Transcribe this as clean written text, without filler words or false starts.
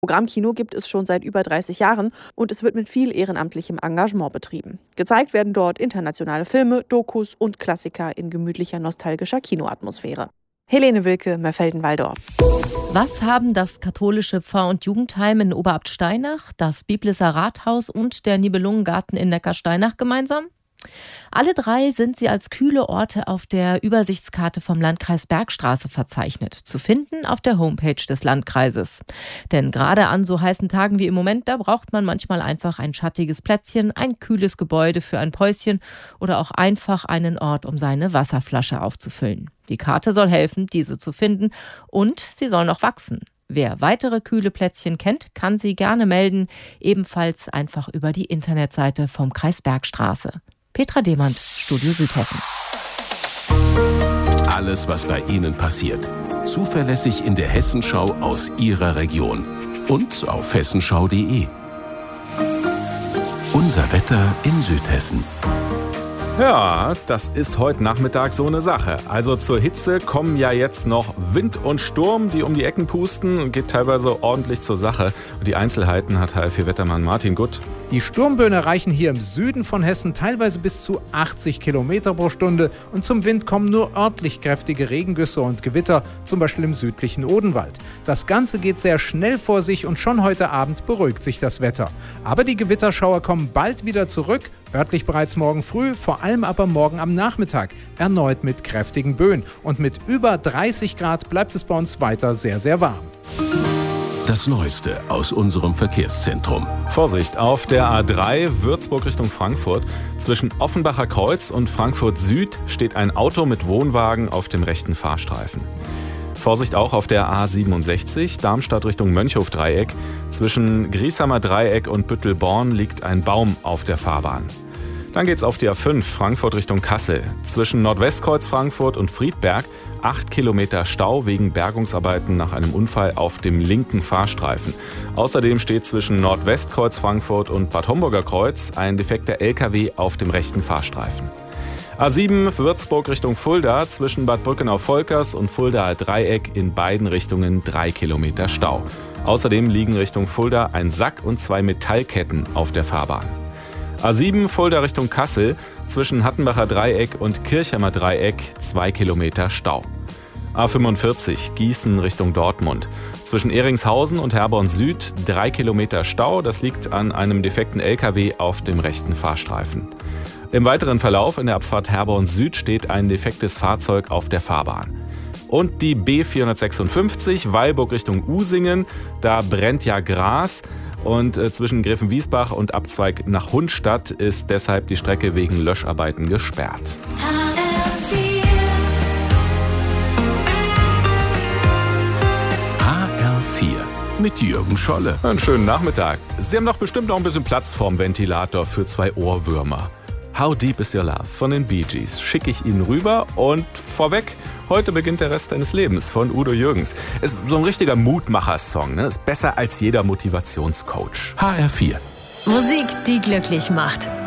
Programmkino gibt es schon seit über 30 Jahren und es wird mit viel ehrenamtlichem Engagement betrieben. Gezeigt werden dort internationale Filme, Dokus und Klassiker in gemütlicher, nostalgischer Kinoatmosphäre. Helene Wilke, Merfelden-Walldorf. Was haben das katholische Pfarr- und Jugendheim in Oberabtsteinach, das Biblisser Rathaus und der Nibelungengarten in Neckarsteinach gemeinsam? Alle drei sind sie als kühle Orte auf der Übersichtskarte vom Landkreis Bergstraße verzeichnet, zu finden auf der Homepage des Landkreises. Denn gerade an so heißen Tagen wie im Moment, da braucht man manchmal einfach ein schattiges Plätzchen, ein kühles Gebäude für ein Päuschen oder auch einfach einen Ort, um seine Wasserflasche aufzufüllen. Die Karte soll helfen, diese zu finden, und sie soll noch wachsen. Wer weitere kühle Plätzchen kennt, kann sie gerne melden, ebenfalls einfach über die Internetseite vom Kreis Bergstraße. Petra Demand, Studio Südhessen. Alles, was bei Ihnen passiert. Zuverlässig in der Hessenschau aus Ihrer Region. Und auf hessenschau.de. Unser Wetter in Südhessen. Ja, das ist heute Nachmittag so eine Sache. Also zur Hitze kommen ja jetzt noch Wind und Sturm, die um die Ecken pusten, und geht teilweise ordentlich zur Sache. Und die Einzelheiten hat HR4-Wettermann Martin Gutt. Die Sturmböen erreichen hier im Süden von Hessen teilweise bis zu 80 Kilometer pro Stunde und zum Wind kommen nur örtlich kräftige Regengüsse und Gewitter, zum Beispiel im südlichen Odenwald. Das Ganze geht sehr schnell vor sich und schon heute Abend beruhigt sich das Wetter. Aber die Gewitterschauer kommen bald wieder zurück, örtlich bereits morgen früh, vor allem aber morgen am Nachmittag, erneut mit kräftigen Böen. Und mit über 30 Grad bleibt es bei uns weiter sehr, sehr warm. Das Neueste aus unserem Verkehrszentrum. Vorsicht, auf der A3 Würzburg Richtung Frankfurt. Zwischen Offenbacher Kreuz und Frankfurt Süd steht ein Auto mit Wohnwagen auf dem rechten Fahrstreifen. Vorsicht auch auf der A67 Darmstadt Richtung Mönchhof-Dreieck. Zwischen Griesheimer Dreieck und Büttelborn liegt ein Baum auf der Fahrbahn. Dann geht's auf die A5 Frankfurt Richtung Kassel. Zwischen Nordwestkreuz Frankfurt und Friedberg 8 Kilometer Stau wegen Bergungsarbeiten nach einem Unfall auf dem linken Fahrstreifen. Außerdem steht zwischen Nordwestkreuz Frankfurt und Bad Homburger Kreuz ein defekter LKW auf dem rechten Fahrstreifen. A7 Würzburg Richtung Fulda, zwischen Bad Brückenau-Volkers und Fuldaer Dreieck in beiden Richtungen 3 Kilometer Stau. Außerdem liegen Richtung Fulda ein Sack und 2 Metallketten auf der Fahrbahn. A7 Fulda Richtung Kassel, zwischen Hattenbacher Dreieck und Kirchheimer Dreieck 2 Kilometer Stau. A45 Gießen Richtung Dortmund. Zwischen Ehringshausen und Herborn Süd 3 Kilometer Stau. Das liegt an einem defekten LKW auf dem rechten Fahrstreifen. Im weiteren Verlauf in der Abfahrt Herborn Süd steht ein defektes Fahrzeug auf der Fahrbahn. Und die B456 Weilburg Richtung Usingen, da brennt ja Gras. Und zwischen Gräfenwiesbach und Abzweig nach Hundstadt ist deshalb die Strecke wegen Löscharbeiten gesperrt. HR4 mit Jürgen Scholle. Einen schönen Nachmittag. Sie haben doch bestimmt noch ein bisschen Platz vorm Ventilator für 2 Ohrwürmer. How Deep Is Your Love von den Bee Gees schicke ich Ihnen rüber, und vorweg, heute beginnt der Rest deines Lebens von Udo Jürgens. Ist so ein richtiger Mutmacher-Song, ne? Ist besser als jeder Motivationscoach. HR4. Musik, die glücklich macht.